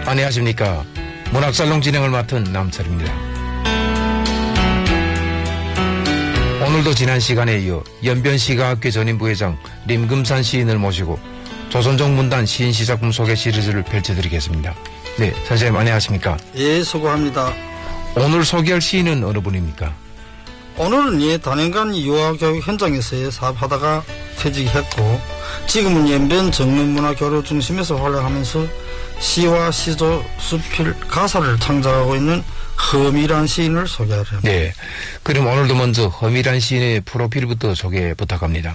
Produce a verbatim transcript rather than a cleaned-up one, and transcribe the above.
안녕하십니까. 문학살롱 진행을 맡은 남철입니다. 오늘도 지난 시간에 이어 연변시가학회 전임부회장 림금산 시인을 모시고 조선족 문단 시인 시작품 소개 시리즈를 펼쳐드리겠습니다. 네, 선생님 안녕하십니까? 예, 수고합니다. 오늘 소개할 시인은 어느 분입니까? 오늘은 예, 단연간 유아교육 현장에서 사업하다가 퇴직했고 지금은 연변 정문문화교류 중심에서 활약하면서 시와 시조, 수필, 가사를 창작하고 있는 허미란 시인을 소개하려합니다. 네, 그럼 오늘도 먼저 허미란 시인의 프로필부터 소개 부탁합니다.